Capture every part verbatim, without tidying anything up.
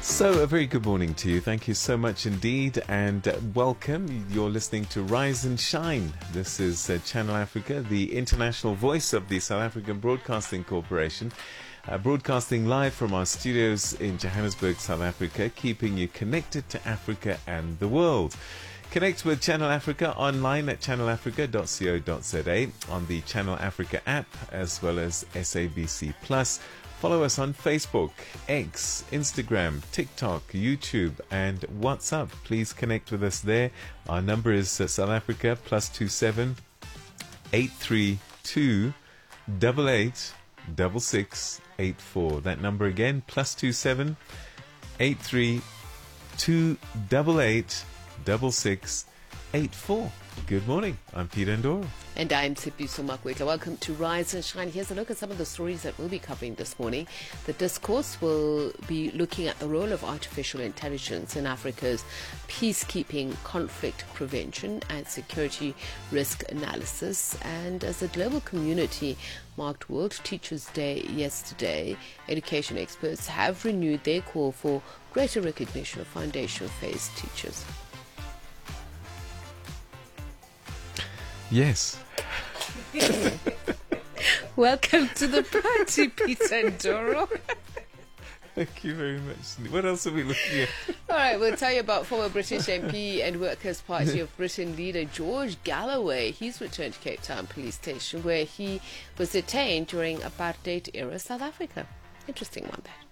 So, a very good morning to you. Thank you so much indeed, and uh, welcome. You're listening to Rise and Shine. This is uh, Channel Africa, the international voice of the South African Broadcasting Corporation, uh, broadcasting live from our studios in Johannesburg, South Africa, keeping you connected to Africa and the world. Connect with Channel Africa online at channel africa dot co dot za, on the Channel Africa app, as well as S A B C Plus. Follow us on Facebook, X, Instagram, TikTok, YouTube, and WhatsApp. Please connect with us there. Our number is uh, South Africa plus two seven eight three two eight eight six six eight four. That number again, plus two seven eight three two eight eight six six eight four. Good morning. I'm Peter Ndoro. And I'm Sipiso Makwetla. Welcome to Rise and Shine. Here's a look at some of the stories that we'll be covering this morning. The discourse will be looking at the role of artificial intelligence in Africa's peacekeeping, conflict prevention, and security risk analysis. And as a global community marked World Teachers' Day yesterday, education experts have renewed their call for greater recognition of foundational phase teachers. Yes. Welcome to the party, Peter Ndoro. Thank you very much. What else are we looking at? All right, we'll tell you about former British M P and Workers' Party of Britain leader George Galloway. He's returned to Cape Town Police Station, where he was detained during apartheid-era South Africa. Interesting one, that.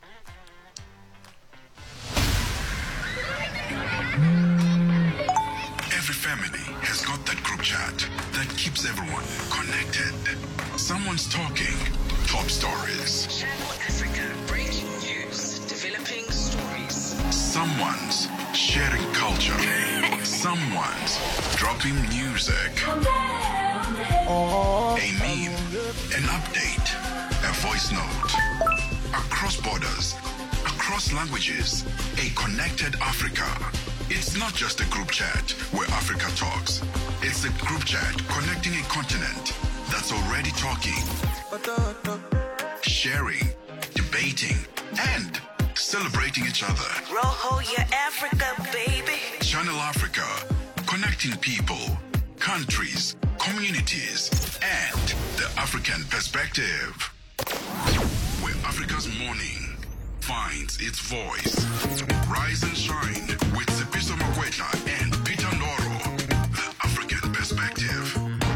Every family has got that group chat that keeps everyone connected. Someone's talking top stories. Channel Africa, breaking news, developing stories. Someone's sharing culture. Someone's dropping music. A meme, an update, a voice note. Across borders, across languages, a connected Africa. It's not just a group chat where Africa talks. It's a group chat connecting a continent that's already talking, sharing, debating, and celebrating each other. Roho your Africa, baby. Channel Africa, connecting people, countries, communities, and the African perspective. Where Africa's morning finds its voice. Rise and Shine with Sipiso Makwetla and Peter Ndoro. The African perspective.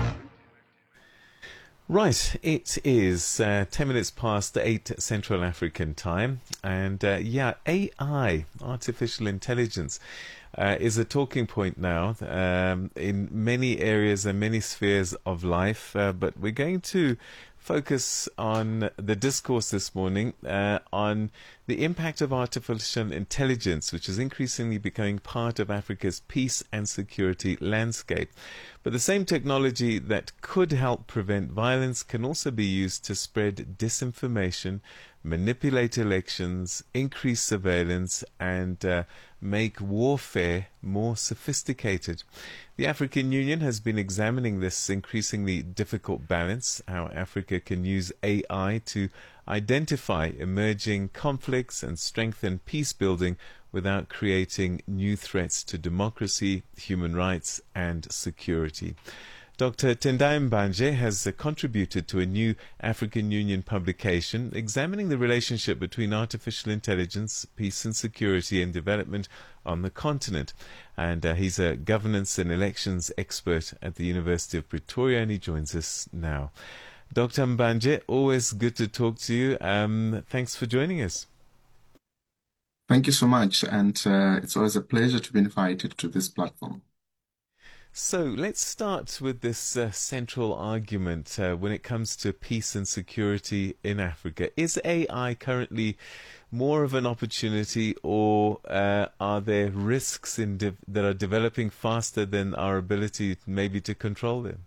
Right, it is uh, ten minutes past eight Central African time, and uh, yeah, A I, artificial intelligence, uh, is a talking point now um, in many areas and many spheres of life, uh, but we're going to focus on the discourse this morning uh, on the impact of artificial intelligence, which is increasingly becoming part of Africa's peace and security landscape. But the same technology that could help prevent violence can also be used to spread disinformation, manipulate elections, increase surveillance, and uh, make warfare more sophisticated. The African Union has been examining this increasingly difficult balance, how Africa can use A I to identify emerging conflicts and strengthen peace building without creating new threats to democracy, human rights, and security. Doctor Tendai Mbanje has uh, contributed to a new African Union publication examining the relationship between artificial intelligence, peace and security and development on the continent. And uh, he's a governance and elections expert at the University of Pretoria, and he joins us now. Doctor Mbanje, always good to talk to you. Um, thanks for joining us. Thank you so much, and uh, it's always a pleasure to be invited to this platform. So let's start with this uh, central argument uh, when it comes to peace and security in Africa. Is A I currently more of an opportunity, or uh, are there risks in de- that are developing faster than our ability maybe to control them?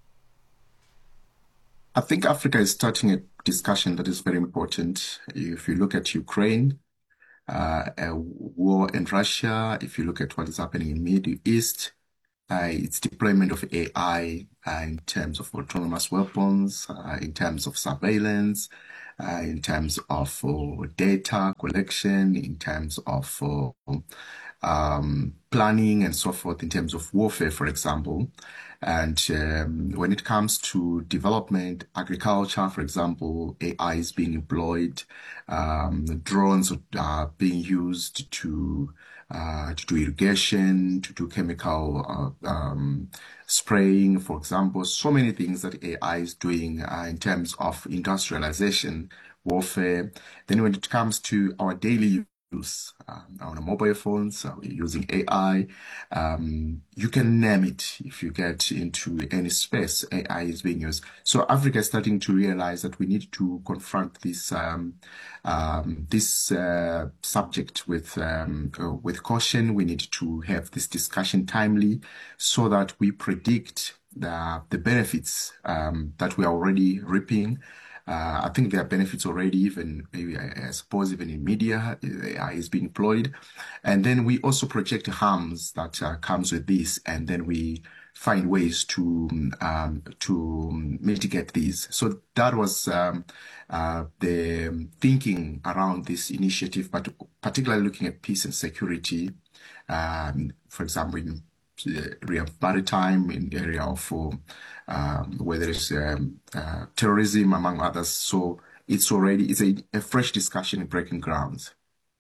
I think Africa is starting a discussion that is very important. If you look at Ukraine, uh, a war in Russia, if you look at what is happening in the Middle East, uh, its deployment of A I uh, in terms of autonomous weapons, uh, in terms of surveillance, uh, in terms of uh, data collection, in terms of uh, um, planning and so forth, in terms of warfare, for example. And um, when it comes to development, agriculture, for example, A I is being employed, um, drones are being used to uh, to do irrigation, to do chemical uh, um, spraying, for example. So many things that A I is doing uh, in terms of industrialization, warfare. Then when it comes to our daily use um, on mobile phones, uh, we're using A I. Um, you can name it. If you get into any space, A I is being used. So Africa is starting to realize that we need to confront this um, um, this uh, subject with um, uh, with caution. We need to have this discussion timely, so that we predict the the benefits um, that we are already reaping. Uh, I think there are benefits already, even maybe I, I suppose even in media, A I is being employed, and then we also project harms that uh, comes with this, and then we find ways to um, to mitigate these. So that was um, uh, the thinking around this initiative, but particularly looking at peace and security. Um, for example, in the area of maritime, in the area of um, whether it's um, uh, terrorism, among others. So it's already it's a, a fresh discussion in breaking grounds.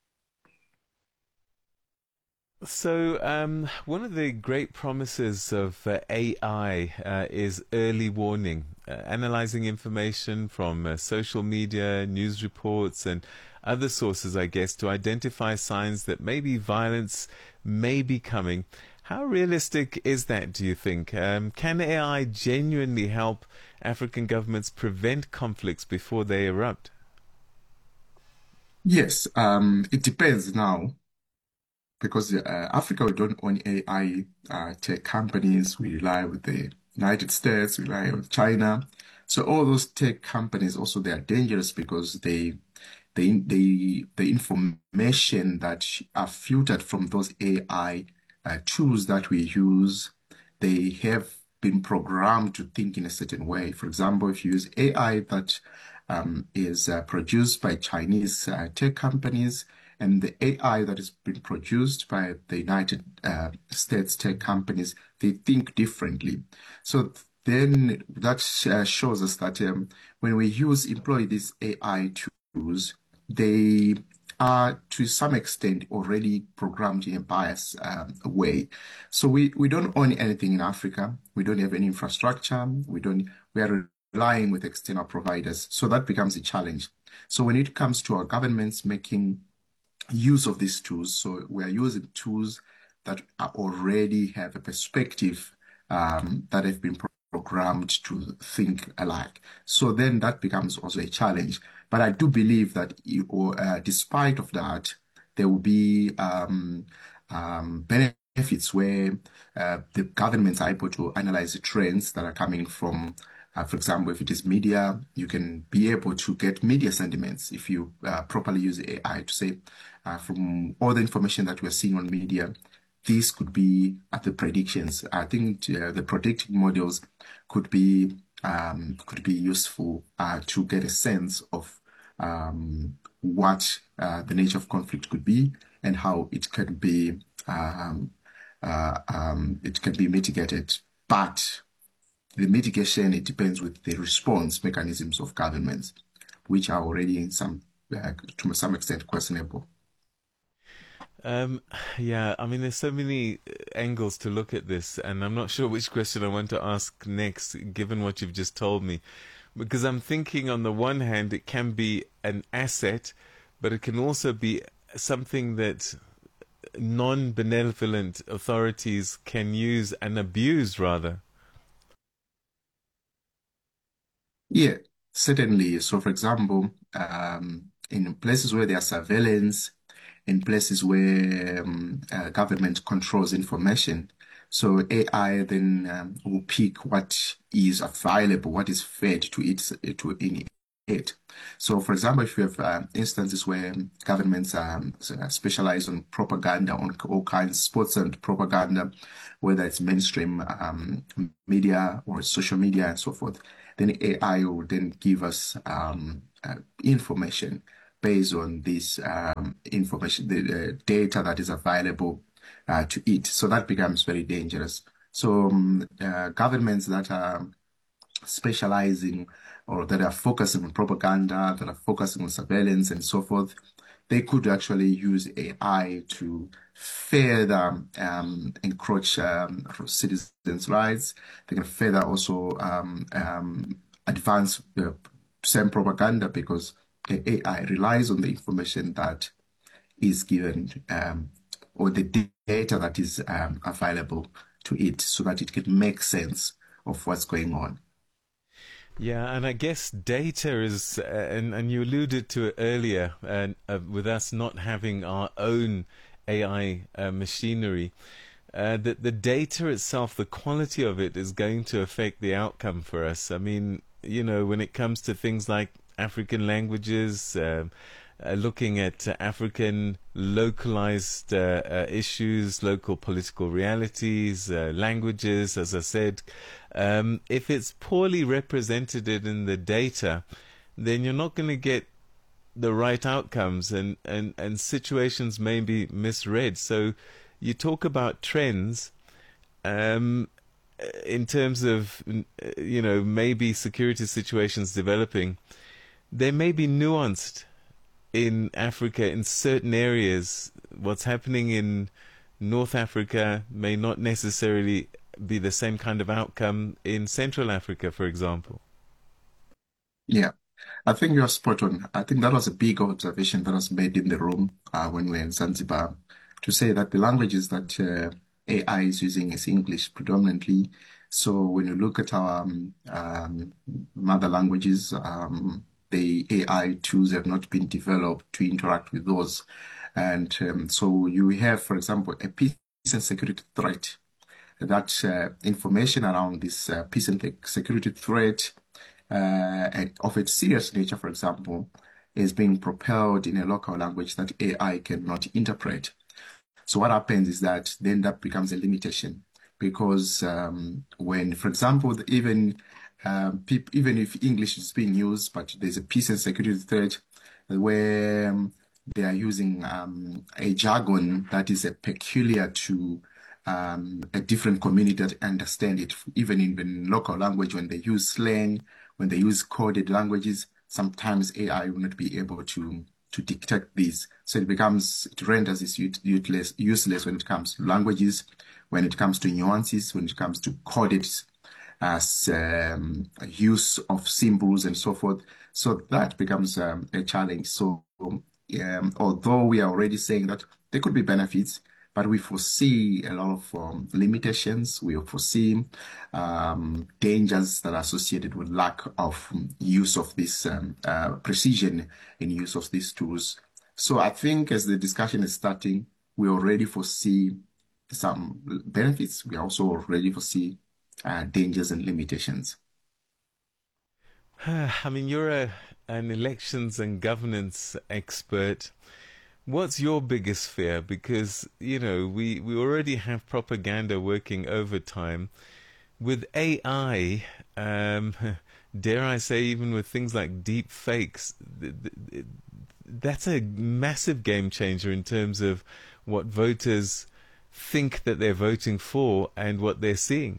So, um, one of the great promises of uh, A I uh, is early warning, uh, analyzing information from uh, social media, news reports, and other sources, I guess, to identify signs that maybe violence may be coming. How realistic is that, do you think? Um, can A I genuinely help African governments prevent conflicts before they erupt? Yes, um, it depends now. Because uh, Africa, we don't own A I uh, tech companies. We rely with the United States, we rely with China. So all those tech companies also, they are dangerous because they, they, they, the information that are filtered from those A I uh, tools that we use, they have been programmed to think in a certain way. For example, if you use A I that um, is uh, produced by Chinese uh, tech companies, and the A I that has been produced by the United uh, States tech companies, they think differently. So then that uh, shows us that um, when we use, employ these A I tools, they are to some extent already programmed in a biased um, way. So we, we don't own anything in Africa. We don't have any infrastructure. We don't, we are relying with external providers. So that becomes a challenge. So when it comes to our governments making use of these tools, so we are using tools that are already have a perspective um, that have been pro programmed to think alike. So then that becomes also a challenge. But I do believe that uh, despite of that, there will be um, um, benefits where uh, the governments are able to analyze the trends that are coming from. Uh, for example, if it is media, you can be able to get media sentiments if you uh, properly use A I to say, uh, from all the information that we're seeing on media, these could be at the predictions. I think uh, the predictive models could be um, could be useful uh, to get a sense of um, what uh, the nature of conflict could be and how it can be um, uh, um, it can be mitigated. But the mitigation, it depends with the response mechanisms of governments, which are already in some, uh, to some extent, questionable. Um, yeah, I mean, there's so many angles to look at this, and I'm not sure which question I want to ask next, given what you've just told me. Because I'm thinking, on the one hand, it can be an asset, but it can also be something that non-benevolent authorities can use and abuse, rather. Yeah, certainly. So, for example, um, in places where there are surveillance, in places where um, uh, government controls information, so A I then um, will pick what is available, what is fed to it, to in it. So, for example, if you have uh, instances where governments um, specialize on propaganda, on all kinds, sports and propaganda, whether it's mainstream um, media or social media and so forth, then A I will then give us um, uh, information based on this um, information, the uh, data that is available uh, to it. So that becomes very dangerous. So um, uh, governments that are specializing or that are focusing on propaganda, that are focusing on surveillance and so forth, they could actually use A I to further um, encroach um, citizens' rights. They can further also um, um, advance the same propaganda because A I relies on the information that is given um, or the data that is um, available to it so that it can make sense of what's going on. Yeah, and I guess data is, uh, and, and you alluded to it earlier, and uh, with us not having our own A I uh, machinery, uh, that the data itself, the quality of it is going to affect the outcome for us. I mean, you know, when it comes to things like African languages, uh, uh, looking at uh, African localized uh, uh, issues, local political realities, uh, languages, as I said, Um, if it's poorly represented in the data, then you're not going to get the right outcomes, and, and, and situations may be misread. So you talk about trends um, in terms of, you know, maybe security situations developing. They may be nuanced in Africa in certain areas. What's happening in North Africa may not necessarily be the same kind of outcome in Central Africa, for example. Yeah, I think you're spot on. I think that was a big observation that was made in the room uh, when we were in Zanzibar, to say that the languages that uh, A I is using is English predominantly. So when you look at our um, um, mother languages, um, the A I tools have not been developed to interact with those. And um, so you have, for example, a peace and security threat. That uh, information around this uh, peace and security threat uh, and of its serious nature, for example, is being propelled in a local language that A I cannot interpret. So what happens is that then that becomes a limitation because um, when, for example, even um, peop- even if English is being used, but there's a peace and security threat where um, they are using um, a jargon that is a peculiar to Um, a different community that understand it, even in the local language, when they use slang, when they use coded languages, sometimes A I will not be able to to detect these. So it becomes, it renders it useless, useless when it comes to languages, when it comes to nuances, when it comes to coded as um, use of symbols and so forth. So that becomes um, a challenge. So um, although we are already saying that there could be benefits, but we foresee a lot of um, limitations. We foresee um, dangers that are associated with lack of use of this um, uh, precision in use of these tools. So I think as the discussion is starting, we already foresee some benefits. We also already foresee uh, dangers and limitations. I mean, you're a, an elections and governance expert. What's your biggest fear? Because, you know, we, we already have propaganda working overtime. With A I, um, dare I say, even with things like deep fakes, that's a massive game changer in terms of what voters think that they're voting for and what they're seeing.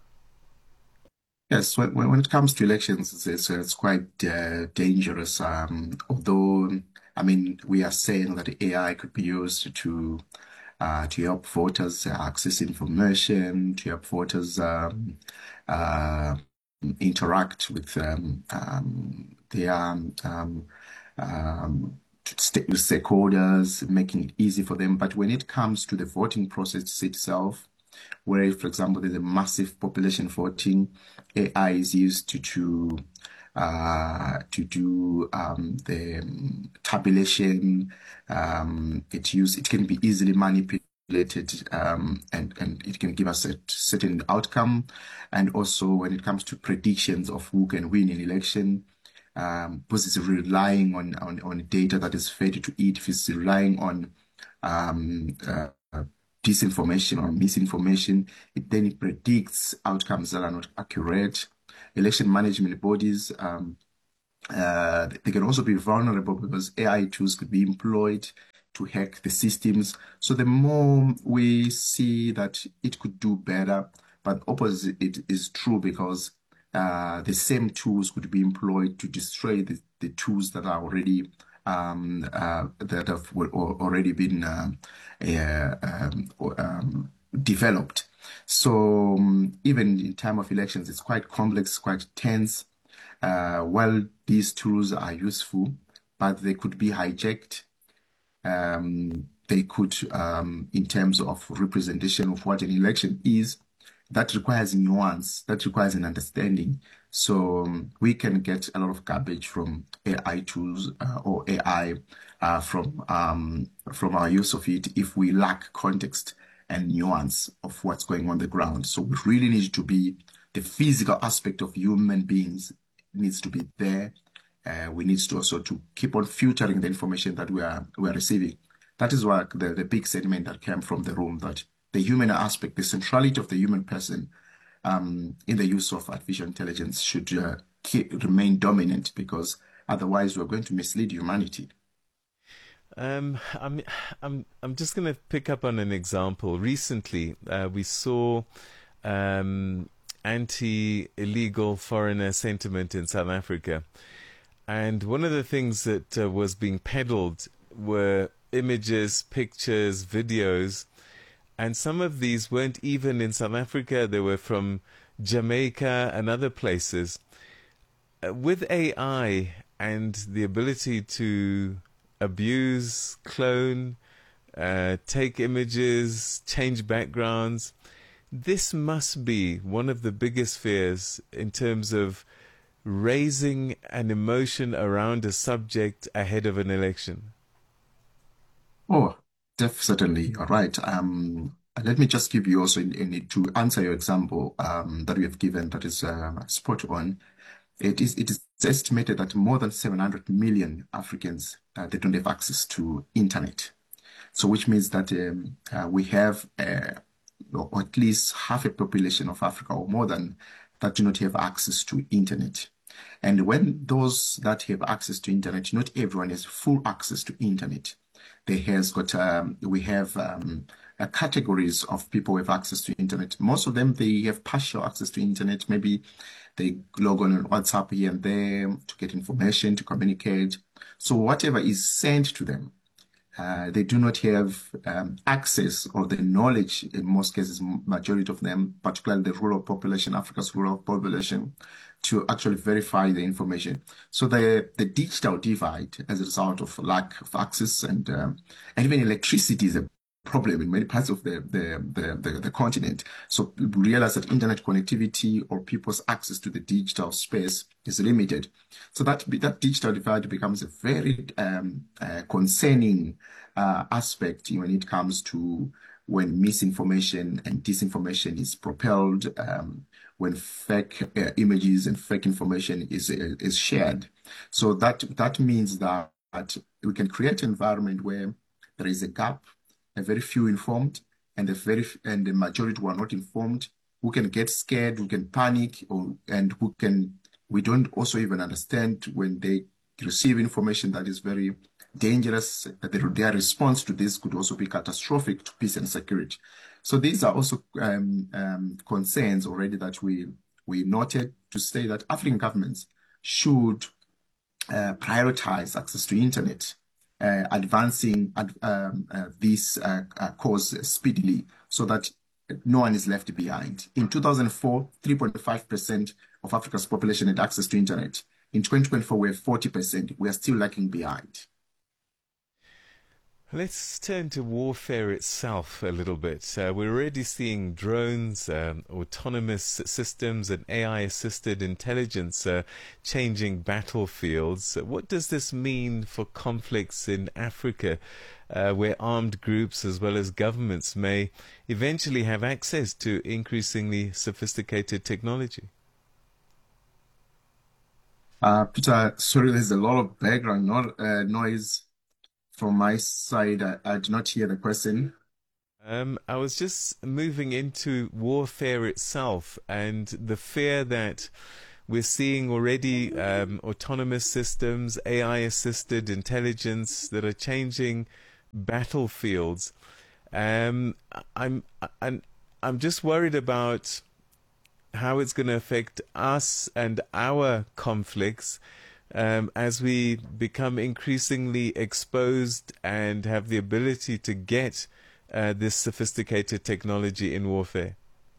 Yes, when, when it comes to elections, it's, it's quite uh, dangerous. Um, although, I mean, we are saying that A I could be used to uh, to help voters access information, to help voters um, uh, interact with um, um, their um, um, stakeholders, making it easy for them. But when it comes to the voting process itself, where, for example, there's a massive population voting, A I is used to to uh, to do um, the um, tabulation. Um, it use it can be easily manipulated, um, and and it can give us a certain outcome. And also, when it comes to predictions of who can win an election, um, because it's relying on on on data that is fed to it, if it's relying on um, uh, disinformation or misinformation, it then it predicts outcomes that are not accurate. election management bodies. Um, uh, they can also be vulnerable because A I tools could be employed to hack the systems. So the more we see that it could do better, but opposite it is true because uh, the same tools could be employed to destroy the, the tools that are already um, uh, that have already been uh, uh, um, um, developed. So um, even in time of elections, it's quite complex, quite tense. Uh, while these tools are useful, but they could be hijacked. Um, they could, um, in terms of representation of what an election is, that requires nuance, that requires an understanding. So um, we can get a lot of garbage from A I tools uh, or A I uh, from um, from our use of it if we lack context and nuance of what's going on the ground. So we really need to be the physical aspect of human beings needs to be there. Uh, we need to also to keep on filtering the information that we are we are receiving. That is what the, the big sentiment that came from the room, that the human aspect, the centrality of the human person um, in the use of artificial intelligence should uh, keep, remain dominant, because otherwise we're going to mislead humanity. Um, I'm, I'm, I'm just going to pick up on an example. Recently, uh, we saw um, anti-illegal foreigner sentiment in South Africa. And one of the things that uh, was being peddled were images, pictures, videos. And some of these weren't even in South Africa. They were from Jamaica and other places. Uh, with A I and the ability to abuse, clone, uh, take images, change backgrounds, this must be one of the biggest fears in terms of raising an emotion around a subject ahead of an election. Oh, definitely. All right. Um, let me just give you also in, in, to answer your example um, that we have given, that is uh, spot on. It is it is estimated that more than seven hundred million Africans uh, they don't have access to internet. So, which means that um, uh, we have uh, or at least half a population of Africa or more than that do not have access to internet. And when those that have access to internet, not everyone has full access to internet. There has got um, we have um, uh, categories of people who have access to internet. Most of them, they have partial access to internet. Maybe they log on on WhatsApp here and there to get information, to communicate. So whatever is sent to them, uh, they do not have um, access or the knowledge, in most cases, majority of them, particularly the rural population, Africa's rural population, to actually verify the information. So the the digital divide as a result of lack of access and um, and even electricity is a problem in many parts of the the, the, the, the continent. So we realize that internet connectivity or people's access to the digital space is limited. So that that digital divide becomes a very um, uh, concerning uh, aspect when it comes to when misinformation and disinformation is propelled, um, when fake uh, images and fake information is uh, is shared. So that that means that we can create an environment where there is a gap, a very few informed, and the very and the majority who are not informed, who can get scared, who can panic, or and who can we don't also even understand when they receive information that is very dangerous, that their response to this could also be catastrophic to peace and security. So these are also um, um, concerns already that we we noted to say that African governments should uh, prioritize access to internet, uh, advancing ad, um, uh, this uh, uh, cause speedily so that no one is left behind. In two thousand four, three point five percent of Africa's population had access to internet. In twenty twenty-four, we're forty percent. We are still lagging behind. Let's turn to warfare itself a little bit. Uh, we're already seeing drones, um, autonomous systems and A I-assisted intelligence uh, changing battlefields. What does this mean for conflicts in Africa, uh, where armed groups as well as governments may eventually have access to increasingly sophisticated technology? Uh, Peter, sorry, there's a lot of background no, uh, noise from my side. I, I did not hear the question. Um, I was just moving into warfare itself and the fear that we're seeing already um, autonomous systems, A I-assisted intelligence that are changing battlefields. Um, I'm I'm I'm just worried about how it's going to affect us and our conflicts um, as we become increasingly exposed and have the ability to get uh, this sophisticated technology in warfare.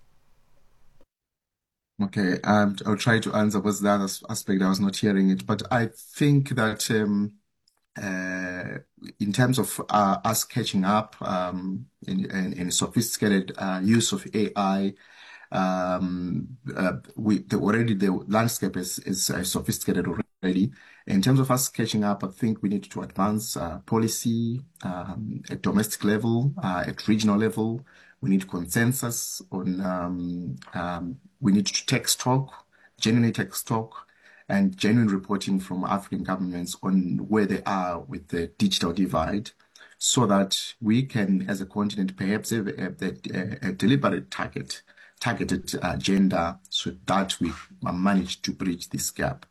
Okay, um, I'll try to answer what's the other aspect. I was not hearing it, but I think that um, uh, in terms of uh, us catching up um, in, in, in sophisticated uh, use of A I, um, uh, we the, already the landscape is is uh, sophisticated already. In terms of us catching up, I think we need to advance uh, policy um, at domestic level, uh, at regional level. We need consensus on, um, um, we need to take stock, genuinely take stock, and genuine reporting from African governments on where they are with the digital divide, so that we can, as a continent, perhaps have a, a, a deliberate target, targeted agenda, so that we manage to bridge this gap.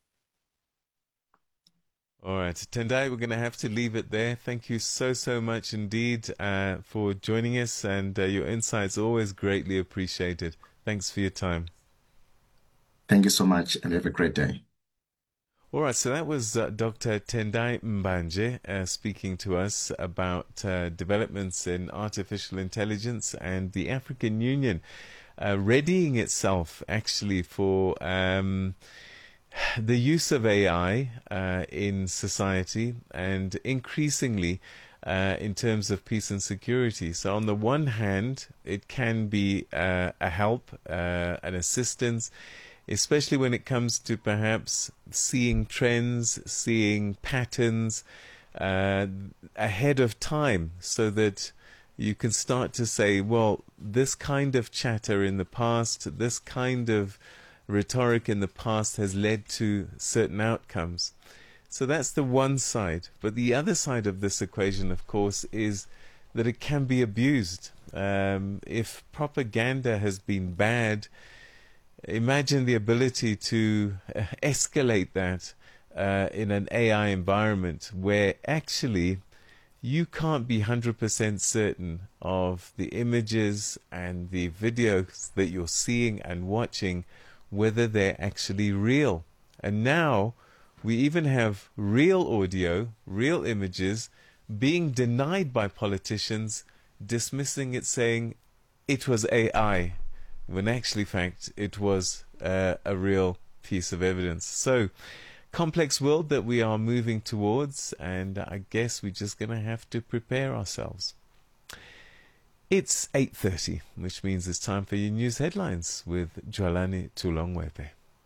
All right, Tendai, we're going to have to leave it there. Thank you so, so much indeed uh, for joining us, and uh, your insights always greatly appreciated. Thanks for your time. Thank you so much, and have a great day. All right, so that was uh, Doctor Tendai Mbanje uh, speaking to us about uh, developments in artificial intelligence and the African Union uh, readying itself actually for um, the use of A I uh, in society and increasingly uh, in terms of peace and security. So on the one hand, it can be uh, a help, uh, an assistance, especially when it comes to perhaps seeing trends, seeing patterns uh, ahead of time, so that you can start to say, well, this kind of chatter in the past, this kind of rhetoric in the past has led to certain outcomes. So that's the one side. But the other side of this equation, of course, is that it can be abused. Um, if propaganda has been bad, imagine the ability to uh, escalate that uh, in an A I environment where actually you can't be one hundred percent certain of the images and the videos that you're seeing and watching, whether they're actually real. And now we even have real audio, real images being denied by politicians, dismissing it, saying it was A I, when actually fact it was uh, a real piece of evidence. So complex world that we are moving towards, and I guess we're just going to have to prepare ourselves. It's eight thirty, which means it's time for your news headlines with Jwalani Tulongwepe.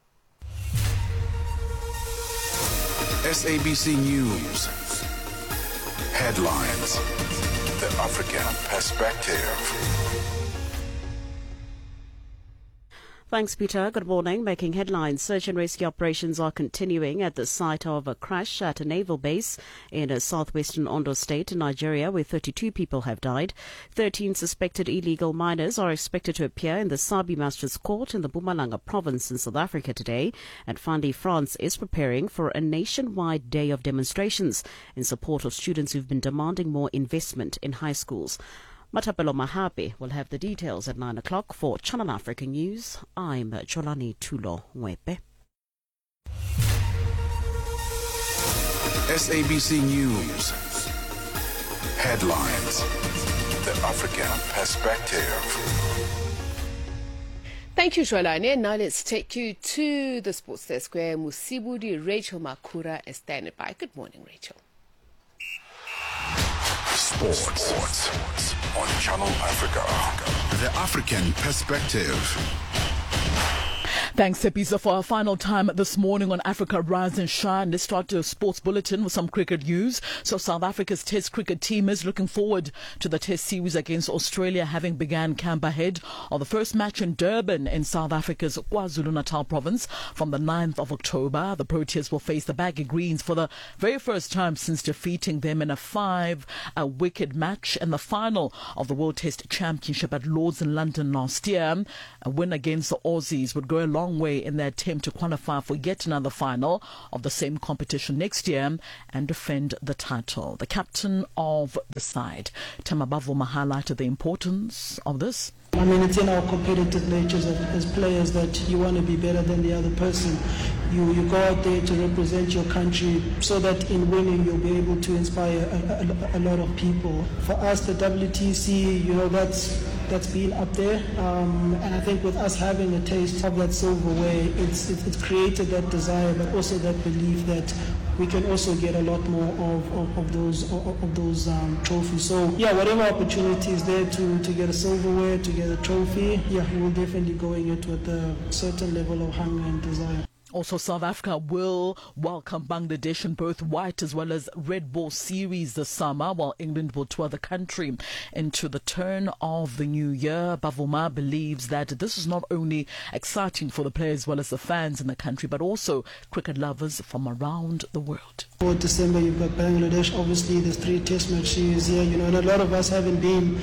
S A B C News headlines. The African perspective. Thanks, Peter. Good morning. Making headlines. Search and rescue operations are continuing at the site of a crash at a naval base in a southwestern Ondo state in Nigeria, where thirty-two people have died. thirteen suspected illegal miners are expected to appear in the Sabi Magistrates Court in the Mpumalanga province in South Africa today. And finally, France is preparing for a nationwide day of demonstrations in support of students who've been demanding more investment in high schools. Matapelo Mahape will have the details at nine o'clock for Channel Africa News. I'm Jolani Tulo Wepe. S A B C News headlines. The African perspective. Thank you, Jolani. Now let's take you to the sports desk where Musibudi Rachel Makura is standing by. Good morning, Rachel. Sports. Sports on Channel Africa. The African perspective. Thanks, Tepisa, for our final time this morning on Africa Rise and Shine. Let's start the sports bulletin with some cricket news. So South Africa's Test cricket team is looking forward to the Test series against Australia, having begun camp ahead of the first match in Durban in South Africa's KwaZulu-Natal province from the ninth of October. The Proteas will face the Baggy Greens for the very first time since defeating them in a five-wicket match in the final of the World Test Championship at Lords in London last year. A win against the Aussies would go a long way in their attempt to qualify for yet another final of the same competition next year and defend the title. The captain of the side, Themba Bavuma, highlighted the importance of this. I mean, it's in our competitive natures as, as players that you want to be better than the other person. You you go out there to represent your country so that in winning you'll be able to inspire a, a, a lot of people. For us, the W T C, you know, that's that's been up there. Um, and I think with us having a taste of that silverware, it's, it's, it's created that desire, but also that belief that we can also get a lot more of, of, of those of, of those um, trophies. So yeah, whatever opportunity is there to, to get a silverware, to get a trophy, yeah, we'll definitely go in it with a certain level of hunger and desire. Also, South Africa will welcome Bangladesh in both white as well as red ball series this summer, while England will tour the country into the turn of the new year. Bavuma believes that this is not only exciting for the players as well as the fans in the country, but also cricket lovers from around the world. For December, you've got Bangladesh. Obviously, there's three test matches here, you know, and a lot of us haven't been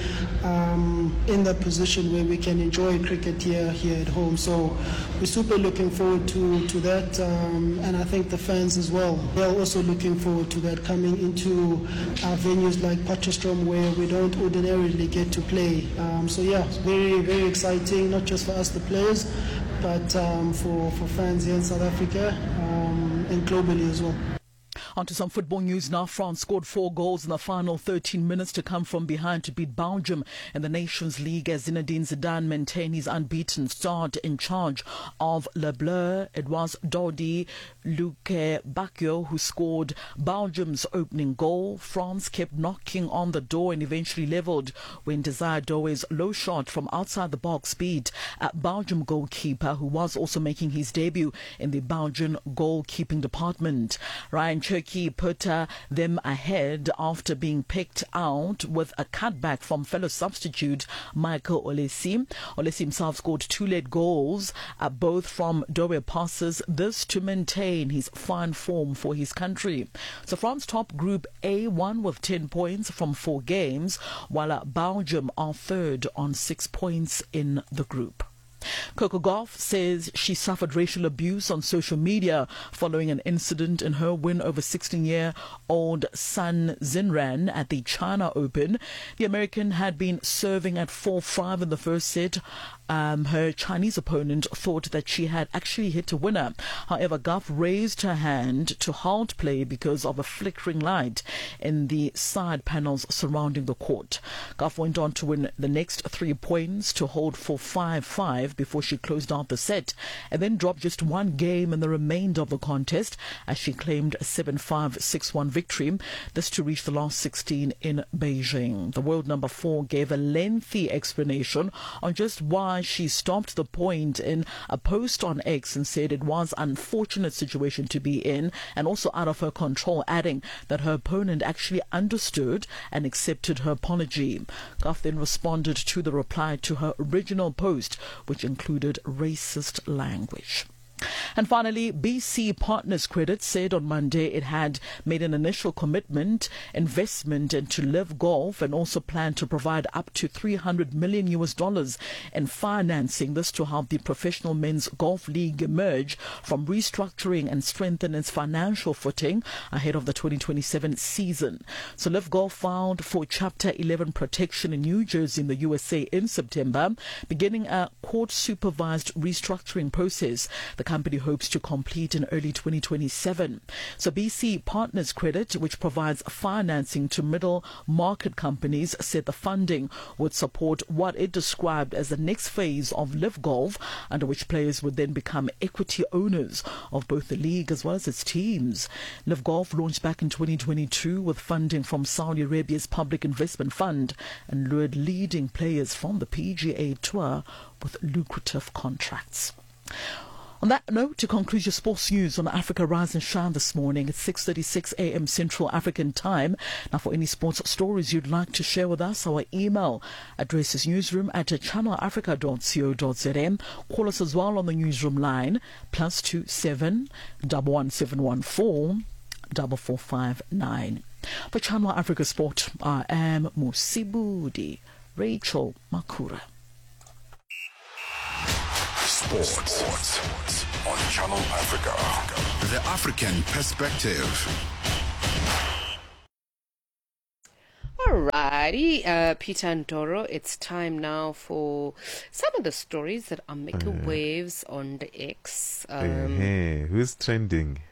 um, in that position where we can enjoy cricket here, here at home. So we're super looking forward to, to that, um, and I think the fans as well. They're also looking forward to that, coming into uh, venues like Potchefstroom where we don't ordinarily get to play. Um, so yeah, it's very, very exciting, not just for us, the players, but um, for, for fans here in South Africa um, and globally as well. On to some football news now. France scored four goals in the final thirteen minutes to come from behind to beat Belgium in the Nations League as Zinedine Zidane maintained his unbeaten start in charge of Le Bleu. It was Dodi Luque-Bacchio who scored Belgium's opening goal. France kept knocking on the door and eventually levelled when Desire Doué's low shot from outside the box beat a Belgium goalkeeper who was also making his debut in the Belgian goalkeeping department. Ryan Cherki put uh, them ahead after being picked out with a cutback from fellow substitute Michael Olesi. Olesi himself scored two late goals, uh, both from Doué passes, this to maintain his fine form for his country. So France top Group A one with ten points from four games, while uh, Belgium are third on six points in the group. Coco Gauff says she suffered racial abuse on social media following an incident in her win over sixteen-year-old Sun Xinran at the China Open. The American had been serving at four five in the first set. Um, her Chinese opponent thought that she had actually hit a winner. However, Gauff raised her hand to halt play because of a flickering light in the side panels surrounding the court. Gauff went on to win the next three points to hold for five five before she closed out the set and then dropped just one game in the remainder of the contest as she claimed a seven five six one victory, this to reach the last sixteen in Beijing. The world number four gave a lengthy explanation on just why she stopped the point in a post on X and said it was an unfortunate situation to be in and also out of her control, adding that her opponent actually understood and accepted her apology. Gauff then responded to the reply to her original post, which included racist language. And finally, B C Partners Credit said on Monday it had made an initial commitment investment into Live Golf and also planned to provide up to three hundred million U S dollars in financing, this to help the Professional Men's Golf League emerge from restructuring and strengthen its financial footing ahead of the twenty twenty-seven season. So Live Golf filed for Chapter eleven protection in New Jersey in the U S A in September, beginning a court-supervised restructuring process. The company hopes to complete in early twenty twenty-seven. So B C Partners Credit, which provides financing to middle market companies, said the funding would support what it described as the next phase of Live Golf, under which players would then become equity owners of both the league as well as its teams. Live Golf launched back in twenty twenty-two with funding from Saudi Arabia's Public Investment Fund and lured leading players from the P G A Tour with lucrative contracts. On that note, to conclude your sports news on Africa Rise and Shine this morning at six thirty-six a.m. Central African Time. Now, for any sports stories you'd like to share with us, our email address is newsroom at channel africa dot co dot za. Call us as well on the newsroom line, plus two seven one one seven one four four four five nine. For Channel Africa Sport, I am Musibudi Rachel Makura. Sports on Channel Africa. The African perspective. Alrighty, uh, Peter Ndoro, it's time now for some of the stories that are making uh, waves on the X. Um, hey, who's trending?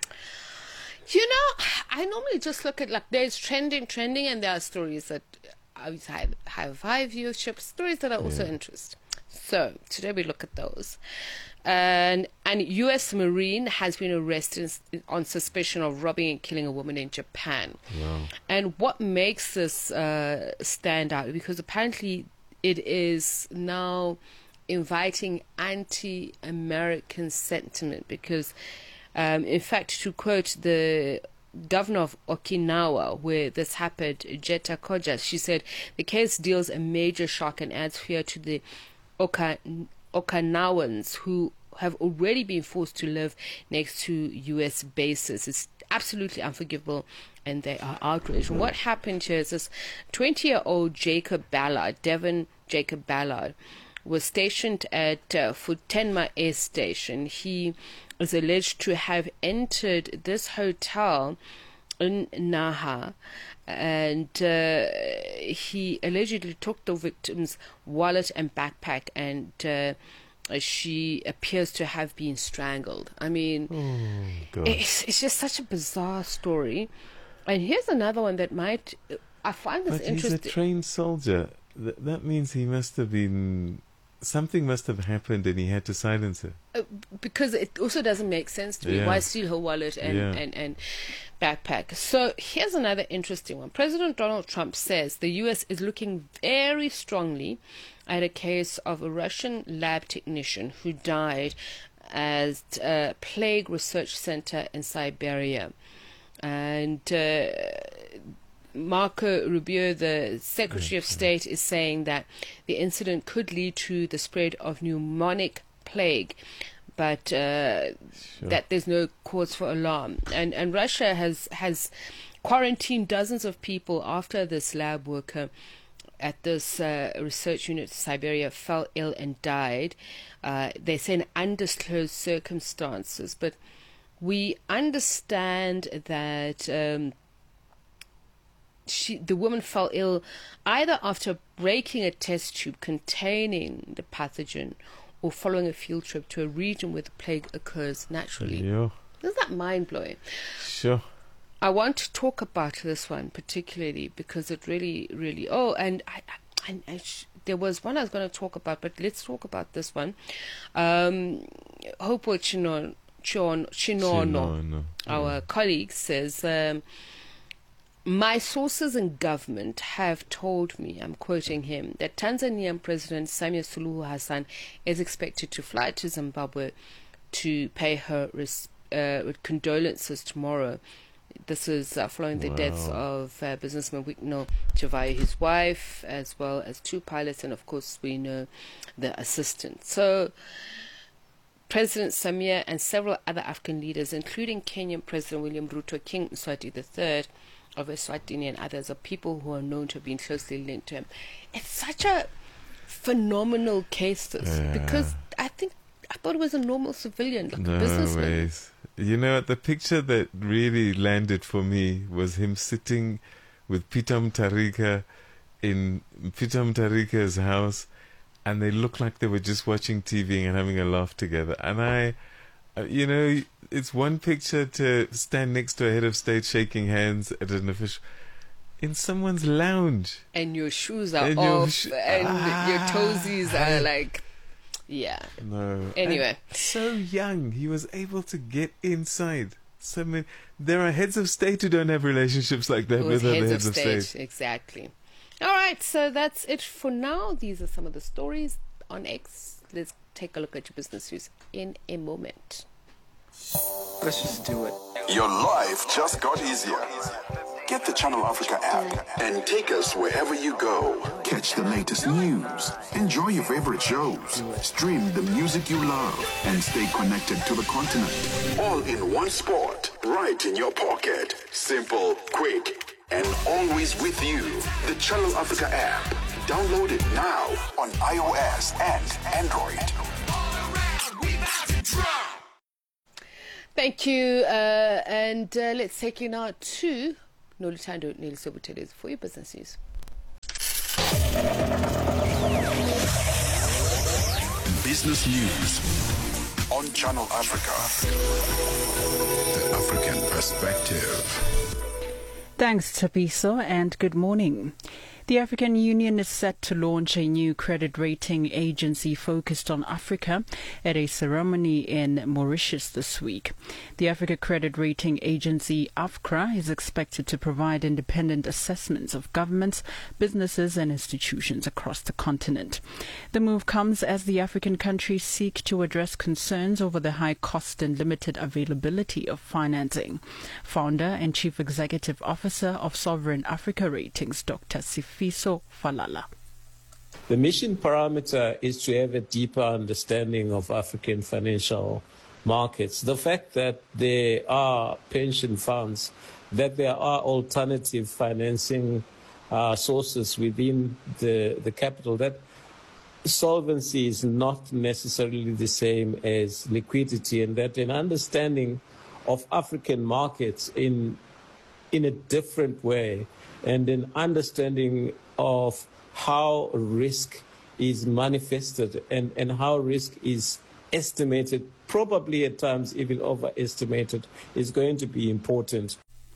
You know, I normally just look at, like, there's trending, trending, and there are stories that obviously have, have high viewership, stories that are also Yeah. interesting. So today we look at those. And an U S Marine has been arrested on suspicion of robbing and killing a woman in Japan. Wow. And what makes this uh, stand out, because apparently it is now inviting anti-American sentiment, because um, in fact, to quote the governor of Okinawa, where this happened, Jetta Kojas, she said the case deals a major shock and adds fear to the Oka- Okinawans who have already been forced to live next to U S bases. It's absolutely unforgivable, and they are outraged. And what happened here is this twenty-year-old Jacob Ballard, Devon Jacob Ballard, was stationed at uh, Futenma Air Station. He is alleged to have entered this hotel in Naha, and uh, he allegedly took the victim's wallet and backpack, and uh, she appears to have been strangled. I mean, Oh, God. it's, it's just such a bizarre story. And here's another one that might, I find this But he's a interesting. trained soldier. Th- that means he must have been... Something must have happened and he had to silence her. Uh, because it also doesn't make sense to me. Yeah. Why steal her wallet and, Yeah. and, and backpack? So here's another interesting one. President Donald Trump says the U S is looking very strongly at a case of a Russian lab technician who died at a plague research center in Siberia. And uh, Marco Rubio, the Secretary of State, is saying that the incident could lead to the spread of pneumonic plague, but uh, Sure. that there's no cause for alarm. And and Russia has has quarantined dozens of people after this lab worker at this uh, research unit in Siberia fell ill and died. Uh, they say in undisclosed circumstances, but we understand that um, she, the woman fell ill either after breaking a test tube containing the pathogen or following a field trip to a region where the plague occurs naturally. Yeah. Isn't that mind-blowing? Sure. I want to talk about this one particularly because it really, really... Oh, and I, I, I sh- there was one I was going to talk about, but let's talk about this one. Um, Hopo Chinon, Chon, Chinono, no. our colleague, says... Um, My sources in government have told me, I'm quoting him, that Tanzanian President Samia Suluhu Hassan is expected to fly to Zimbabwe to pay her res- uh, condolences tomorrow. This is uh, following the Wow. deaths of uh, businessman Wicknell Chivayo, his wife, as well as two pilots, and of course we know the assistant. So President Samia and several other African leaders, including Kenyan President William Ruto, King Mswati the third of Eswatini, and others, are people who are known to have been closely linked to him. It's such a phenomenal case, this, Yeah. because I think I thought it was a normal civilian, like a No businessman. ways. You know, the picture that really landed for me was him sitting with Peter Mutharika in Peter Mutharika's house, and they looked like they were just watching T V and having a laugh together. And I, uh, you know, it's one picture to stand next to a head of state shaking hands at an official. In someone's lounge. And your shoes are And your off, sh- and your Ah. toesies are like, yeah. No. Anyway. And so young, he was able to get inside. So many. There are heads of state who don't have relationships like that With with other heads heads of of state, state. exactly. All right, so that's it for now. These are some of the stories on X. Let's take a look at your business news in a moment. Let's just do it. Your life just got easier. Get the Channel Africa app and take us wherever you go. Catch the latest news, enjoy your favorite shows, stream the music you love, and stay connected to the continent. All in one spot, right in your pocket. Simple, quick, and always with you. The Channel Africa app. Download it now on iOS and Android. Thank you, uh, and uh, let's take you now to Nolutando Nilisobuteles for your business news. Business news on Channel Africa. The African perspective. Thanks, Tapiso, and good morning. The African Union is set to launch a new credit rating agency focused on Africa at a ceremony in Mauritius this week. The Africa Credit Rating Agency, AFCRA, is expected to provide independent assessments of governments, businesses and institutions across the continent. The move comes as the African countries seek to address concerns over the high cost and limited availability of financing. Founder and Chief Executive Officer of Sovereign Africa Ratings, Doctor Sifiso Falala. The mission parameter is to have a deeper understanding of African financial markets. The fact that there are pension funds, that there are alternative financing uh, sources within the, the capital, that solvency is not necessarily the same as liquidity, and that an understanding of African markets in in a different way, and an understanding of how risk is manifested and, and how risk is estimated, probably at times even overestimated, is going to be important.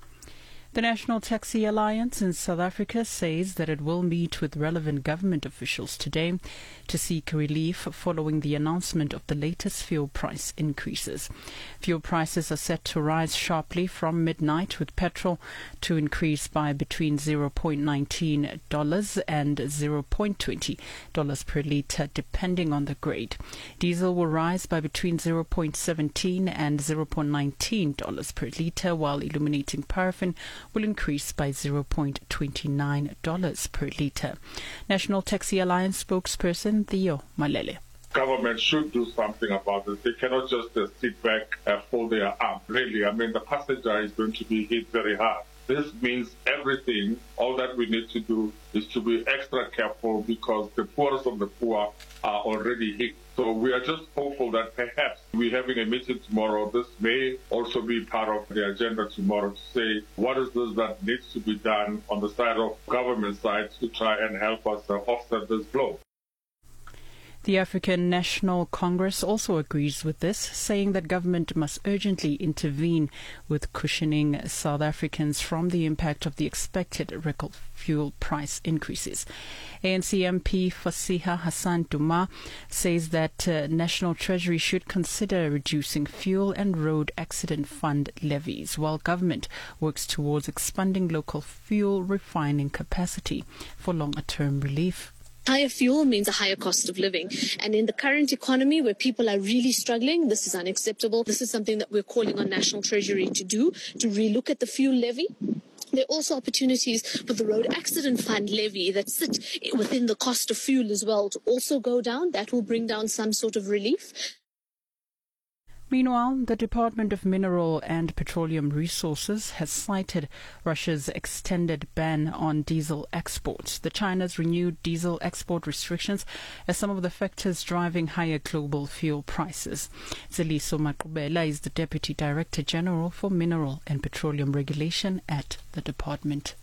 The National Taxi Alliance in South Africa says that it will meet with relevant government officials today to seek relief following the announcement of the latest fuel price increases. Fuel prices are set to rise sharply from midnight, with petrol to increase by between zero point one nine dollars and zero point two zero dollars per litre, depending on the grade. Diesel will rise by between zero point one seven and zero point one nine dollars per litre, while illuminating paraffin will increase by zero point two nine dollars per litre. National Taxi Alliance spokesperson Theo Malele. Government should do something about this. They cannot just uh, sit back and fold their arms. Really, I mean, the passenger is going to be hit very hard. This means everything. All that we need to do is to be extra careful, because the poorest of the poor are already hit. So we are just hopeful that perhaps we're having a meeting tomorrow. This may also be part of the agenda tomorrow, to say what is this that needs to be done on the side of government side to try and help us uh, offset this blow. The African National Congress also agrees with this, saying that government must urgently intervene with cushioning South Africans from the impact of the expected record fuel price increases. A N C M P Fasiha Hassan Duma says that uh, National Treasury should consider reducing fuel and road accident fund levies, while government works towards expanding local fuel refining capacity for longer-term relief. Higher fuel means a higher cost of living. And in the current economy where people are really struggling, this is unacceptable. This is something that we're calling on National Treasury to do, to relook at the fuel levy. There are also opportunities for the road accident fund levy that sit within the cost of fuel as well to also go down. That will bring down some sort of relief. Meanwhile, the Department of Mineral and Petroleum Resources has cited Russia's extended ban on diesel exports, the China's renewed diesel export restrictions, as some of the factors driving higher global fuel prices. Zeliso Makubela is the Deputy Director General for Mineral and Petroleum Regulation at the department.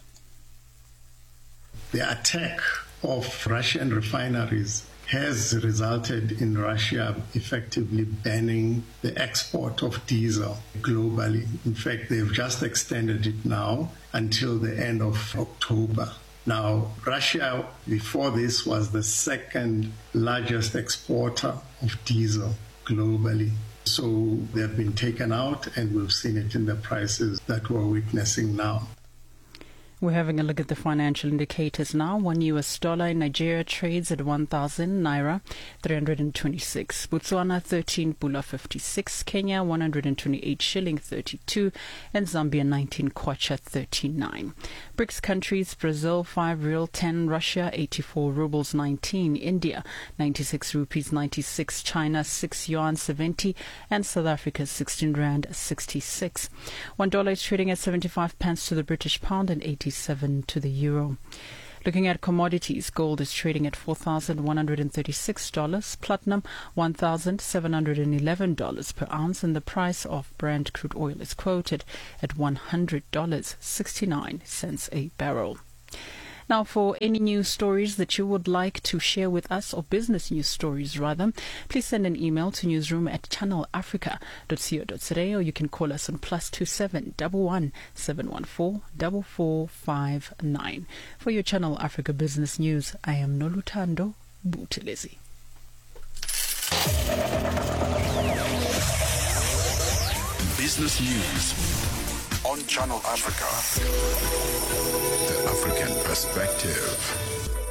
The attack of Russian refineries has resulted in Russia effectively banning the export of diesel globally. In fact, they've just extended it now until the end of October. Now, Russia, before this, was the second largest exporter of diesel globally. So they've been taken out, and we've seen it in the prices that we're witnessing now. We're having a look at the financial indicators now. One U S dollar in Nigeria trades at one thousand naira, three hundred twenty-six. Botswana, thirteen pula fifty-six. Kenya, one hundred twenty-eight shilling thirty-two. And Zambia, nineteen kwacha thirty-nine. BRICS countries, Brazil, five real ten. Russia, eighty-four rubles nineteen. India, ninety-six rupees ninety-six. China, six yuan seventy. And South Africa, sixteen rand sixty-six. One dollar is trading at seventy-five pence to the British pound and eighty seven to the euro. Looking at commodities, gold is trading at four thousand one hundred thirty-six dollars, platinum one thousand seven hundred eleven dollars per ounce, and the price of Brent crude oil is quoted at one hundred dollars and sixty-nine cents a barrel. Now, for any news stories that you would like to share with us, or business news stories rather, please send an email to newsroom at channel africa dot co dot za, or you can call us on plus two seven one one seven one four four four five nine. For your Channel Africa business news, I am Nolutando Buthelezi. Business news on Channel Africa. The African perspective.